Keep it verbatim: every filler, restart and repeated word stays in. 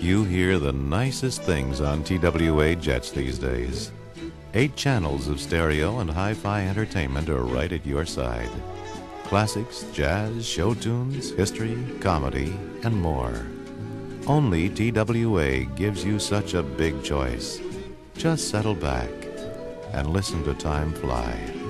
You hear the nicest things on T W A jets these days. Eight channels of stereo and hi-fi entertainment are right at your side. Classics, jazz, show tunes, history, comedy, and more. Only T W A gives you such a big choice. Just settle back and listen to time fly.